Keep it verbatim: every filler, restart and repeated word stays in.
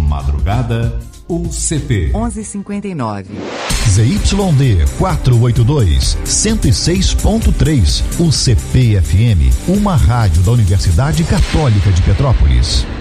Madrugada, U C P. onze e cinquenta e nove. Z Y D quatrocentos e oitenta e dois, cento e seis ponto três. U C P F M, uma rádio da Universidade Católica de Petrópolis.